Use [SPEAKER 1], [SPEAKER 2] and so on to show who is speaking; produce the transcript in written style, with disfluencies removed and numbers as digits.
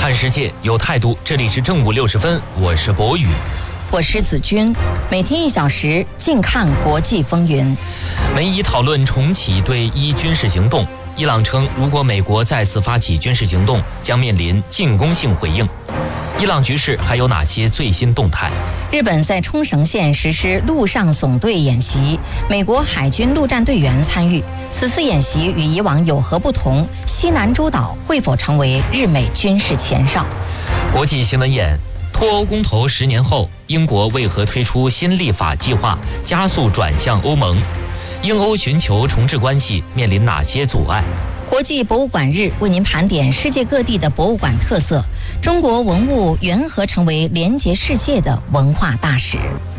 [SPEAKER 1] 看世界有态度，这里是正午60分，我是博宇，
[SPEAKER 2] 我是子君，每天1小时，近看国际风云。
[SPEAKER 1] 美以讨论重启对伊军事行动。伊朗称，如果美国再次发起军事行动，将面临进攻性回应。伊朗局势还有哪些最新动态？
[SPEAKER 2] 日本在冲绳县实施陆上总队演习，美国海军陆战队员参与。此次演习与以往有何不同？西南诸岛会否成为日美军事前哨？
[SPEAKER 1] 国际新闻眼：脱欧公投10年后，英国为何推出新立法计划，加速转向欧盟？英欧寻求重置关系，面临哪些阻碍？
[SPEAKER 2] 国际博物馆日为您盘点世界各地的博物馆特色，中国文物缘何成为连结世界的文化大使？